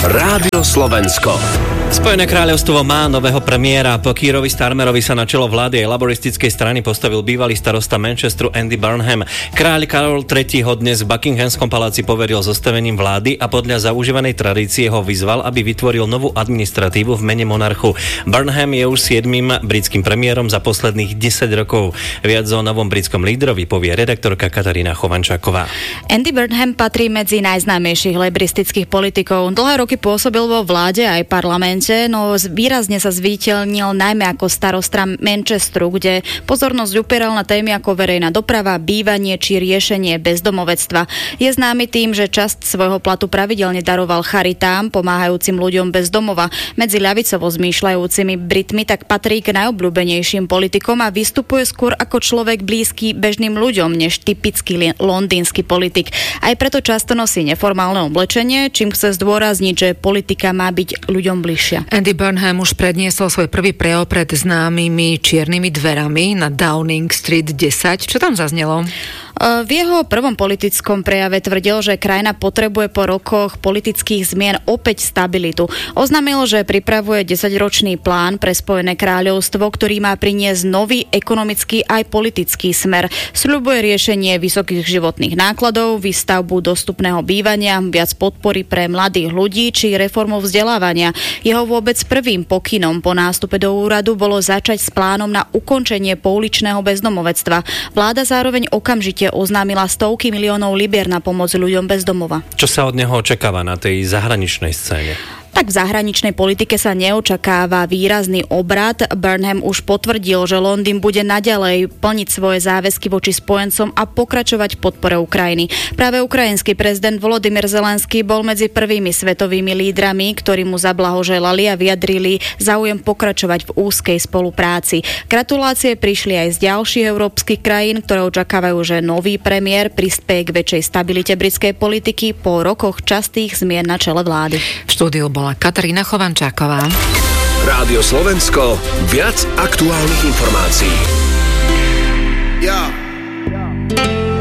Rádio Slovensko. Spojené kráľovstvo má nového premiéra. Po Keerovi Starmerovi sa na čelo vlády aj laboristickej strany postavil bývalý starosta Manchesteru Andy Burnham. Kráľ Karol III ho dnes v Buckinghamskom paláci poveril zostavením vlády a podľa zaužívanej tradície ho vyzval, aby vytvoril novú administratívu v mene monarchu. Burnham je už 7. britským premiérom za posledných 10 rokov. Viac o novom britskom lídrovi povie redaktorka Katarína Chovančáková. Andy Burnham patrí medzi najznámejších lejbristických politikov. Dlhé roky pôsobil vo vláde aj parlamente, no výrazne sa zviditeľnil najmä ako starosta Manchesteru, kde pozornosť upieral na témy ako verejná doprava, bývanie či riešenie bezdomovectva. Je známy tým, že časť svojho platu pravidelne daroval charitám, pomáhajúcim ľuďom bez domova. Medzi ľavicovo zmýšľajúcimi Britmi tak patrí k najobľúbenejším politikom a vystupuje skôr ako človek blízky bežným ľuďom, než typický londýnsky politik. Aj preto často nosí neformálne oblečenie, čím chce zdôrazniť, že politika má byť ľuďom bližšia. Andy Burnham už predniesol svoj prvý prejav pred známymi čiernymi dverami na Downing Street 10. Čo tam zaznelo? V jeho prvom politickom prejave tvrdil, že krajina potrebuje po rokoch politických zmien opäť stabilitu. Oznámil, že pripravuje 10-ročný plán pre Spojené kráľovstvo, ktorý má priniesť nový ekonomický aj politický smer. Sľubuje riešenie vysokých životných nákladov, výstavbu dostupného bývania, viac podpory pre mladých ľudí či reformu vzdelávania. Jeho vôbec prvým pokynom po nástupe do úradu bolo začať s plánom na ukončenie pouličného bezdomovectva. Vláda zároveň okamžite oznámila stovky miliónov libier na pomoc ľuďom bez domova. Čo sa od neho očakáva na tej zahraničnej scéne? Tak v zahraničnej politike sa neočakáva výrazný obrat. Burnham už potvrdil, že Londýn bude naďalej plniť svoje záväzky voči spojencom a pokračovať v podpore Ukrajiny. Práve ukrajinský prezident Volodymyr Zelenský bol medzi prvými svetovými lídrami, ktorí mu zablahoželali a vyjadrili záujem pokračovať v úzkej spolupráci. Gratulácie prišli aj z ďalších európskych krajín, ktoré očakávajú, že nový premiér prispeje k väčšej stabilite britskej politiky po rokoch častých zmien na čele vlády. V štúdiu bola Katarína Chovančáková. Rádio Slovensko, viac aktuálnych informácií. Ja.